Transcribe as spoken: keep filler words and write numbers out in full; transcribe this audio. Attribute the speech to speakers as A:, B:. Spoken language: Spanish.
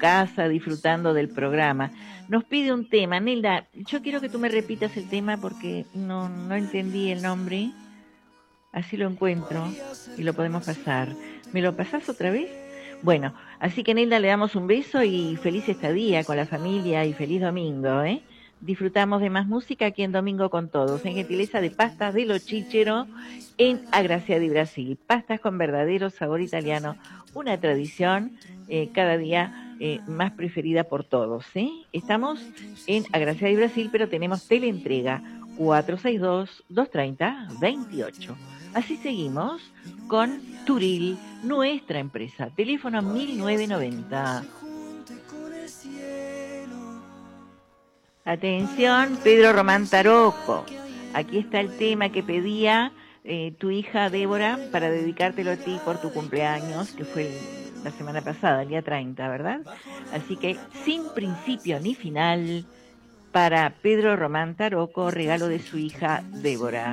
A: casa disfrutando del programa. Nos pide un tema. Nelda, yo quiero que tú me repitas el tema porque no, no entendí el nombre. Así lo encuentro y lo podemos pasar. ¿Me lo pasás otra vez? Bueno, así que Nelda, le damos un beso y feliz estadía con la familia y feliz domingo, ¿eh? Disfrutamos de más música aquí en Domingo con Todos, en gentileza de Pastas de los Chíchero en Agracia de Brasil. Pastas con verdadero sabor italiano, una tradición eh, cada día eh, más preferida por todos, ¿eh? Estamos en Agracia de Brasil, pero tenemos teleentrega cuatro seis dos, dos tres cero, dos ocho. Así seguimos con Turil, nuestra empresa. Teléfono mil novecientos noventa. Atención, Pedro Román Taroco. Aquí está el tema que pedía eh, tu hija Débora para dedicártelo a ti por tu cumpleaños, que fue el, la semana pasada, el día treinta, ¿verdad? Así que sin principio ni final, para Pedro Román Taroco, regalo de su hija Débora.